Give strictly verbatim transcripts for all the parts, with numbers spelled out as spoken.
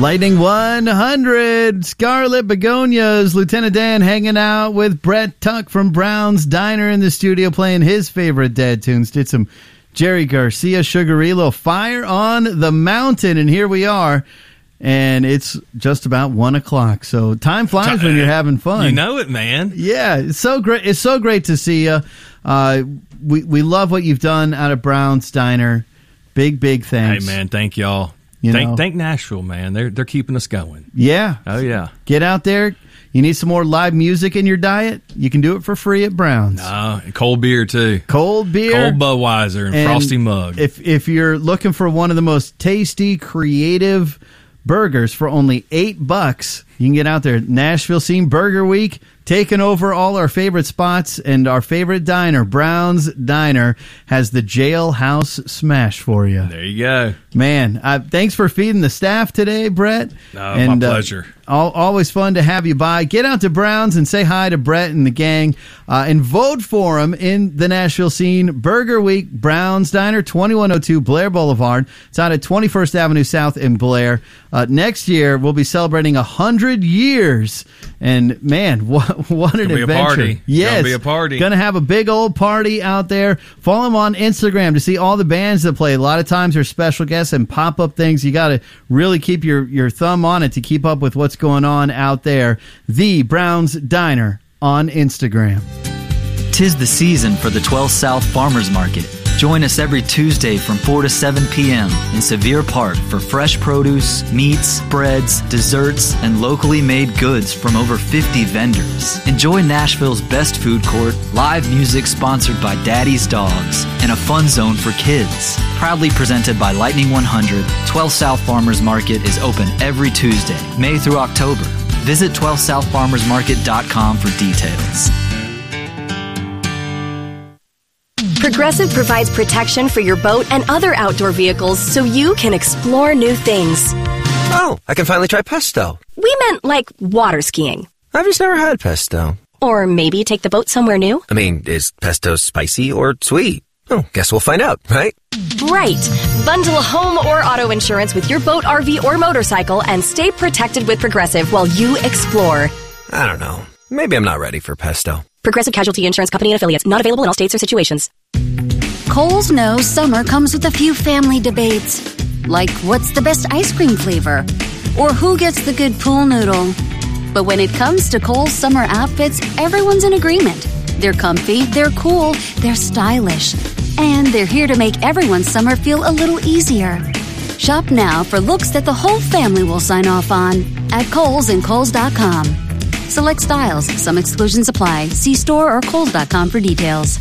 Lightning one hundred, Scarlet Begonias, Lieutenant Dan hanging out with Brett Tuck from Brown's Diner in the studio playing his favorite dad tunes. Did some Jerry Garcia, Sugarillo, Fire on the Mountain, and here we are. And it's just about one o'clock, so time flies when you're having fun. You know it, man. Yeah, it's so great. It's so great to see you. Uh, we we love what you've done out of Brown's Diner. Big big thanks. Hey man, thank y'all. You thank know. thank Nashville, man. They're they're keeping us going. Yeah. Oh yeah. Get out there. You need some more live music in your diet? You can do it for free at Brown's. Uh, cold beer too. Cold beer, cold Budweiser, and, and frosty mug. If if you're looking for one of the most tasty, creative burgers for only eight bucks, you can get out there. Nashville Scene Burger Week, taking over all our favorite spots, and our favorite diner, Brown's Diner, has the Jailhouse Smash for you. There you go, man. Uh, thanks for feeding the staff today, Brett. No, and, my pleasure. Uh, all, always fun to have you by. Get out to Brown's and say hi to Brett and the gang, uh, and vote for them in the Nashville Scene Burger Week. Brown's Diner, twenty-one oh two Blair Boulevard. It's out at twenty-first Avenue South in Blair. Uh, next year, we'll be celebrating one hundred years. And, man, what, what an Gonna adventure. Be a party. Yes. Gonna be a party. Going to have a big old party out there. Follow them on Instagram to see all the bands that play. A lot of times there's special guests and pop-up things. You got to really keep your, your thumb on it to keep up with what's going on out there. The Brown's Diner on Instagram. Tis the season for the twelve South Farmers Market. Join us every Tuesday from four to seven p.m. in Sevier Park for fresh produce, meats, breads, desserts, and locally made goods from over fifty vendors. Enjoy Nashville's best food court, live music sponsored by Daddy's Dogs, and a fun zone for kids. Proudly presented by Lightning one hundred, twelve South Farmers Market is open every Tuesday, May through October. Visit twelve south farmers market dot com for details. Progressive provides protection for your boat and other outdoor vehicles so you can explore new things. Oh, I can finally try pesto. We meant like water skiing. I've just never had pesto. Or maybe take the boat somewhere new. I mean, is pesto spicy or sweet? Oh, guess we'll find out, right? Right. Bundle home or auto insurance with your boat, R V, or motorcycle and stay protected with Progressive while you explore. I don't know. Maybe I'm not ready for pesto. Progressive Casualty Insurance Company and Affiliates. Not available in all states or situations. Kohl's knows summer comes with a few family debates. Like, what's the best ice cream flavor? Or who gets the good pool noodle? But when it comes to Kohl's summer outfits, everyone's in agreement. They're comfy, they're cool, they're stylish. And they're here to make everyone's summer feel a little easier. Shop now for looks that the whole family will sign off on at Kohl's and Kohl's dot com. Select styles. Some exclusions apply. See store or Kohl's dot com for details.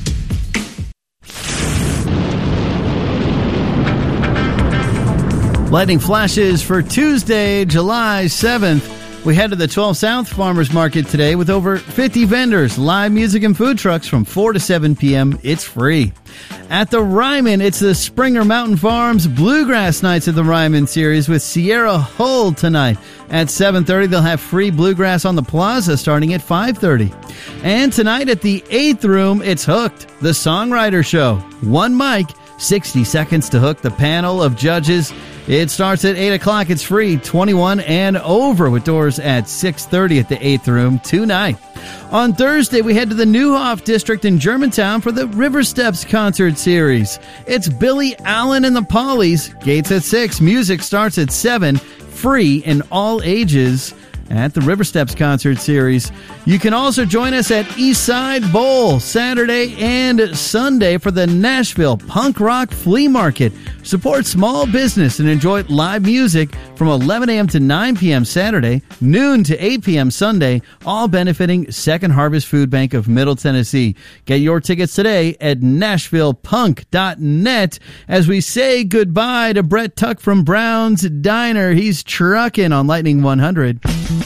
Lightning flashes for Tuesday, July seventh. We head to the twelve South Farmers Market today with over fifty vendors, live music and food trucks from four to seven p.m. It's free. At the Ryman, it's the Springer Mountain Farms Bluegrass Nights at the Ryman series with Sierra Hull tonight. At seven thirty, they'll have free bluegrass on the plaza starting at five thirty. And tonight at the eighth Room, it's Hooked, the Songwriter Show. One mic, sixty seconds to hook the panel of judges. It starts at eight o'clock. It's free, twenty-one and over, with doors at six thirty at the eighth Room tonight. On Thursday, we head to the Neuhoff District in Germantown for the River Steps concert series. It's Billy Allen and the Pollies. Gates at six. Music starts at seven. Free in all ages at the River Steps concert series. You can also join us at Eastside Bowl Saturday and Sunday for the Nashville Punk Rock Flea Market. Support small business and enjoy live music from eleven a.m. to nine p.m. Saturday, noon to eight p.m. Sunday, all benefiting Second Harvest Food Bank of Middle Tennessee. Get your tickets today at nashville punk dot net as we say goodbye to Brett Tuck from Brown's Diner. He's trucking on Lightning one hundred.